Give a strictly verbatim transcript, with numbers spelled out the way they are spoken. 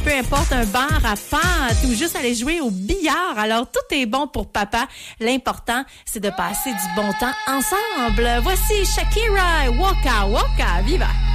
peu importe, un bar à pâtes ou juste aller jouer au billard. Alors, tout est bon pour papa. L'important, c'est de passer du bon temps ensemble. Voici Shakira, Waka Waka, viva!